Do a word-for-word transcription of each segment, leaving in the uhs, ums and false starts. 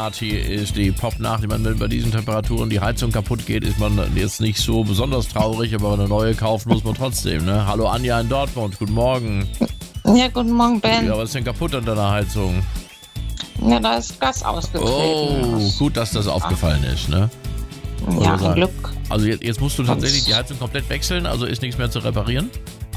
Party ist, die poppt nach. Ich meine, wenn bei diesen Temperaturen die Heizung kaputt geht, ist man jetzt nicht so besonders traurig, aber eine neue kaufen muss man trotzdem, ne? Hallo Anja in Dortmund, guten Morgen. Ja, guten Morgen, Ben. Ja, was ist denn kaputt an deiner Heizung? Ja, da ist Gas ausgetreten. Oh, gut, dass das aufgefallen ist, ne? Ja, ein Glück. Also jetzt, jetzt musst du tatsächlich die Heizung komplett wechseln, also ist nichts mehr zu reparieren?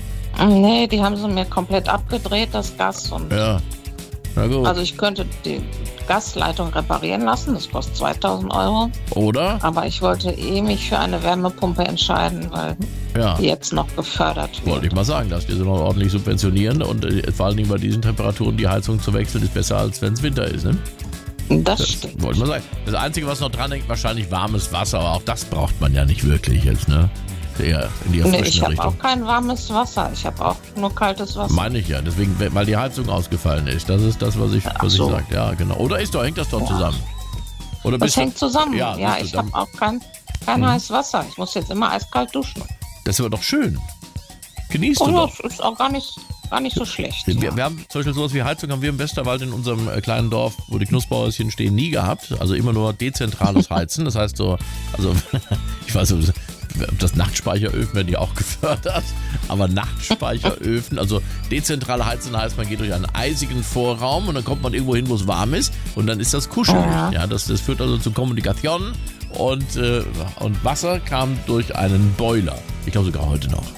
Nee, die haben sie mir komplett abgedreht, das Gas. Und Ja, na gut. also ich könnte die Gasleitung reparieren lassen, das kostet zweitausend Euro. Oder? Aber ich wollte eh mich für eine Wärmepumpe entscheiden, weil Ja. die jetzt noch gefördert wird. Wollte ich mal sagen, dass die sie noch ordentlich subventionieren und äh, vor allen Dingen bei diesen Temperaturen die Heizung zu wechseln ist besser, als wenn es Winter ist, ne? Das, Das stimmt. wollte ich mal sagen. Das Einzige, was noch dran hängt, wahrscheinlich warmes Wasser, aber auch das braucht man ja nicht wirklich jetzt, ne? Eher in die Nee, ich erfrischende habe Richtung. auch kein warmes Wasser, ich habe auch nur kaltes Wasser. Meine ich ja, deswegen, weil die Heizung ausgefallen ist. Das ist das, was ich, was so. ich sage. Ja, genau. Oder ist doch, hängt das doch zusammen? Oder Das bist du- hängt zusammen. Ja, Ja, siehst ich du, habe dann- auch kein, kein heißes Wasser. Ich muss jetzt immer eiskalt duschen. Das ist aber doch schön. Genießt Oh du ja, doch. das ist auch gar nicht, gar nicht so schlecht. Wir, ja. wir haben zum Beispiel sowas wie Heizung haben wir im Westerwald in unserem äh, kleinen Dorf, wo die Knusperhäuschen stehen, nie gehabt. Also immer nur dezentrales Heizen. Das heißt so, also ich weiß nicht, ob das Nachtspeicheröfen werden die auch gefördert, aber Nachtspeicheröfen, also dezentrale Heizen heißt, man geht durch einen eisigen Vorraum und dann kommt man irgendwo hin, wo es warm ist und dann ist das kuschelig. Ja. Ja, das, das führt also zu Kommunikation und, äh, und Wasser kam durch einen Boiler. Ich glaube sogar heute noch.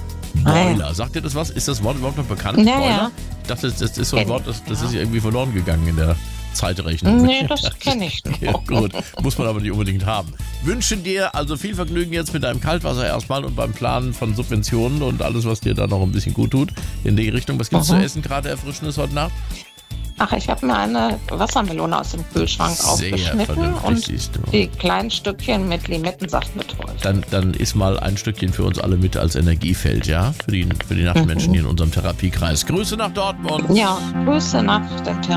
Boiler. Sagt ihr das was? Ist das Wort überhaupt noch bekannt? Ja, Boiler? ja. Ich dachte, das, das ist so ein Kenn Wort, das, das ich, ist ja. irgendwie verloren gegangen in der Zeitrechnung. Nee, das kenne ich noch. Ja, gut. Muss man aber nicht unbedingt haben. Wünschen dir also viel Vergnügen jetzt mit deinem Kaltwasser erstmal und beim Planen von Subventionen und alles, was dir da noch ein bisschen gut tut in die Richtung. Was gibt's Mhm. zu essen gerade Erfrischendes heute Nacht? Ach, ich habe mir eine Wassermelone aus dem Kühlschrank Sehr aufgeschnitten vernünftig, und siehst du. die kleinen Stückchen mit Limettensaft betreut. Dann, dann isst mal ein Stückchen für uns alle mit als Energiefeld, ja? Für die, für die Nachtmenschen hier in unserem Therapiekreis. Grüße nach Dortmund. Ja, Grüße nach dem Termin.